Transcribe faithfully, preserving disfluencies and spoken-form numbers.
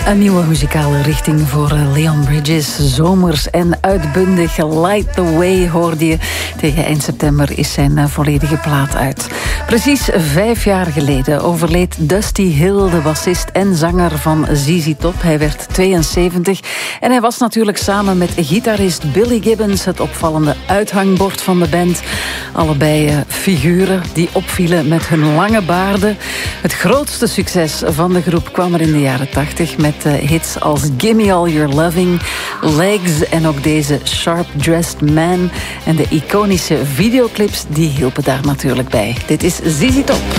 Een nieuwe muzikale richting voor Leon Bridges. Zomers en uitbundig. Light the Way hoorde je. Tegen eind september is zijn volledige plaat uit. Precies vijf jaar geleden overleed Dusty Hill, de bassist en zanger van Z Z Top. Hij werd tweeënzeventig en hij was natuurlijk samen met gitarist Billy Gibbons het opvallende uithangbord van de band. Allebei uh, figuren die opvielen met hun lange baarden. Het grootste succes van de groep kwam er in de jaren tachtig met uh, hits als Gimme All Your Loving, Legs en ook deze Sharp Dressed Man. En de iconische videoclips die hielpen daar natuurlijk bij. Dit is Z Z Top.